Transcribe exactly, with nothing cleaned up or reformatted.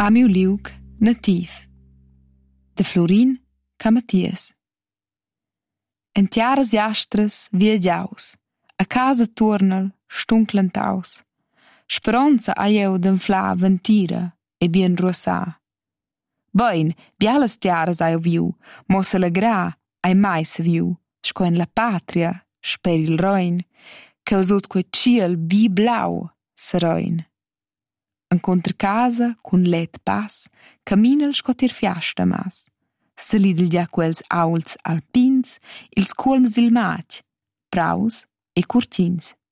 A miu liug nativ. De Florin Camatias. En tiaras jastras viagiaus, a casa tornal stunclentaus. Speranza ha jeu d'enflar ventira e bien ruossà. Bein, bialas tiaras ha eu viu, mo s'alegrà ai mai se viu, sco en la patria, sper il rein, causut quei ciel bi blau serein. Encontre casa, cun let pass, caminel sco tir fiasta mas. Salidel già quels auls alpins, ils colms dil matg, praus e curtins.